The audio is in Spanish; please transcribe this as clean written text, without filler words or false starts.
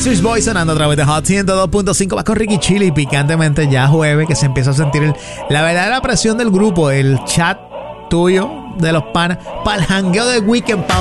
Backstreet Boys sonando a través de Hot 102.5. Va con Ricky Chili picantemente ya jueves, que se empieza a sentir la verdadera presión del grupo, el chat tuyo de los panas para el jangueo de weekend,